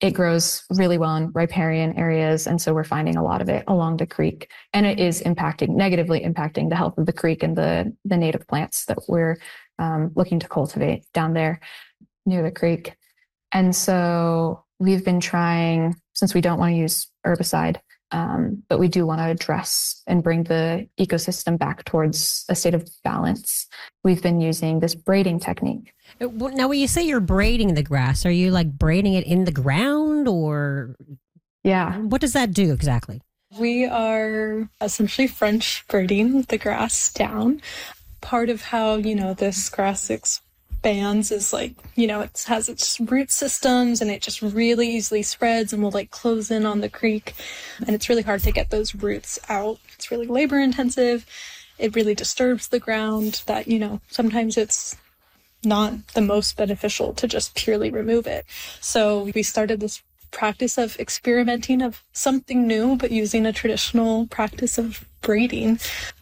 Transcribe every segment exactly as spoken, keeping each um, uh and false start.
it grows really well in riparian areas. And so we're finding a lot of it along the creek. And it is impacting, negatively impacting the health of the creek and the, the native plants that we're um, looking to cultivate down there near the creek. And so we've been trying, since we don't want to use herbicide, um, but we do want to address and bring the ecosystem back towards a state of balance, we've been using this braiding technique. Now, when you say you're braiding the grass, are you like braiding it in the ground, or yeah, what does that do exactly? We are essentially French braiding the grass down. Part of how, you know, this grass expands is like, you know, it has its root systems and it just really easily spreads and will like close in on the creek. And it's really hard to get those roots out. It's really labor intensive. It really disturbs the ground that, you know, sometimes it's not the most beneficial to just purely remove it. So we started this practice of experimenting of something new, but using a traditional practice of braiding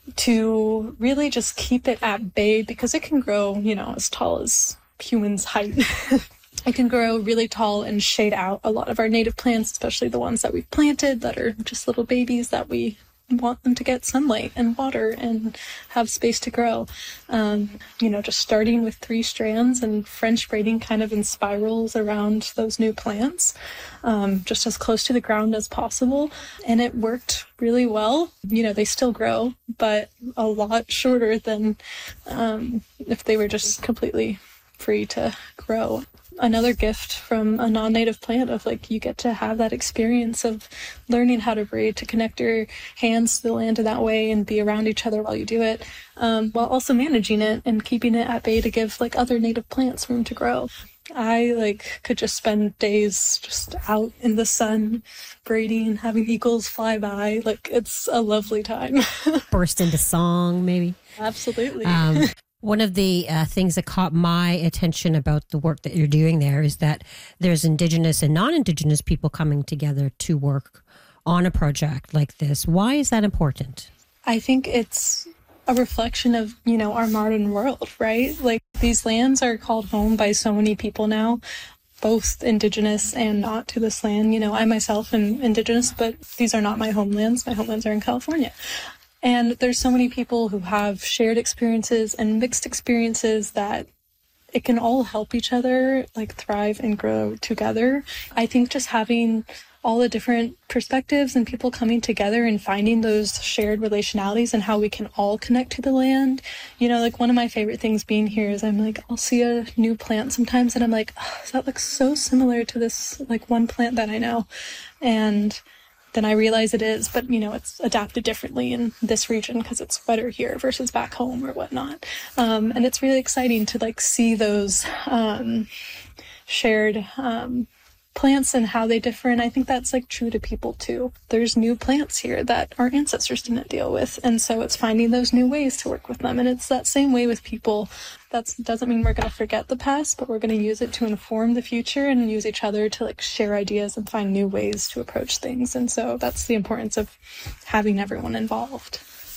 to really just keep it at bay, because it can grow, you know, as tall as humans' height. It can grow really tall and shade out a lot of our native plants, especially the ones that we've planted that are just little babies that we want them to get sunlight and water and have space to grow. Um, you know, just starting with three strands and French braiding kind of in spirals around those new plants, um, just as close to the ground as possible. And it worked really well. You know, they still grow, but a lot shorter than um, if they were just completely free to grow. Another gift from a non-native plant of like, you get to have that experience of learning how to braid, to connect your hands to the land in that way and be around each other while you do it, um, while also managing it and keeping it at bay to give like other native plants room to grow. I like could just spend days just out in the sun braiding, having eagles fly by. Like, it's a lovely time. Burst into song, maybe. Absolutely. Um, One of the uh, things that caught my attention about the work that you're doing there is that there's Indigenous and non-Indigenous people coming together to work on a project like this. Why is that important? I think it's a reflection of, you know, our modern world, right? Like, these lands are called home by so many people now, both Indigenous and not to this land. You know, I myself am Indigenous, but these are not my homelands. My homelands are in California. And there's so many people who have shared experiences and mixed experiences that it can all help each other, like, thrive and grow together. I think just having all the different perspectives and people coming together and finding those shared relationalities and how we can all connect to the land. You know, like, one of my favorite things being here is I'm like, I'll see a new plant sometimes and I'm like, oh, that looks so similar to this, like, one plant that I know. And then I realize it is, but, you know, it's adapted differently in this region because it's wetter here versus back home or whatnot. Um, and it's really exciting to, like, see those um, shared um, plants and how they differ. And I think that's, like, true to people too. There's new plants here that our ancestors didn't deal with. And so it's finding those new ways to work with them. And it's that same way with people. That doesn't mean we're going to forget the past, but we're going to use it to inform the future and use each other to, like, share ideas and find new ways to approach things. And so that's the importance of having everyone involved.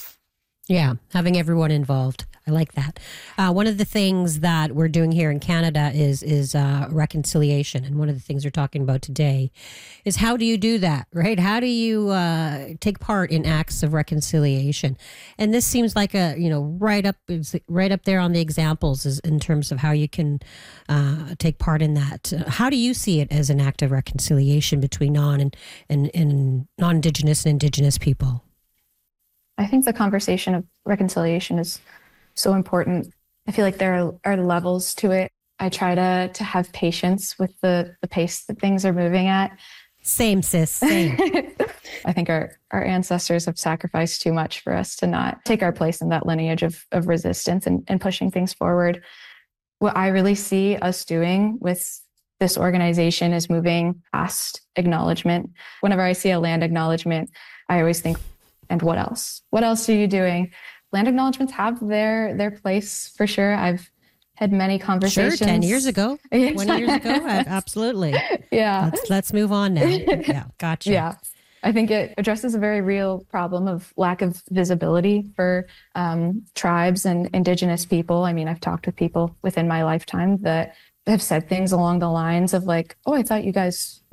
Yeah, having everyone involved. I like that. Uh, one of the things that we're doing here in Canada is is uh, reconciliation. And one of the things we're talking about today is, how do you do that, right? How do you uh, take part in acts of reconciliation? And this seems like a, you know, right up right up there on the examples is in terms of how you can uh, take part in that. Uh, how do you see it as an act of reconciliation between non and, and, and non-Indigenous and Indigenous people? I think the conversation of reconciliation is so important. I feel like there are, are levels to it. I try to to have patience with the, the pace that things are moving at. Same, sis, same. I think our, our ancestors have sacrificed too much for us to not take our place in that lineage of, of resistance and, and pushing things forward. What I really see us doing with this organization is moving past acknowledgement. Whenever I see a land acknowledgement, I always think, and what else? What else are you doing? Land acknowledgements have their their place for sure. I've had many conversations. Sure, ten years ago, twenty years ago, absolutely. Yeah. Let's, let's move on now. Yeah, gotcha. Yeah. I think it addresses a very real problem of lack of visibility for um, tribes and Indigenous people. I mean, I've talked with people within my lifetime that have said things along the lines of like, oh, I thought you guys